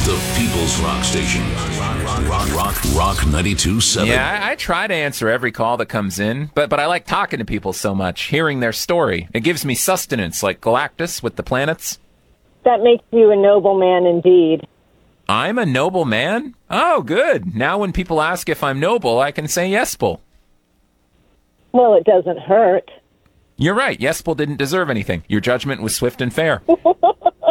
The People's Rock Station. Rock 92.7. Yeah, I try to answer every call that comes in, but I like talking to people so much, hearing their story. It gives me sustenance, like Galactus with the planets. That makes you a noble man indeed. I'm a noble man? Oh, good. Now when people ask if I'm noble, I can say Yespel. Well, it doesn't hurt. You're right. Yespel didn't deserve anything. Your judgment was swift and fair.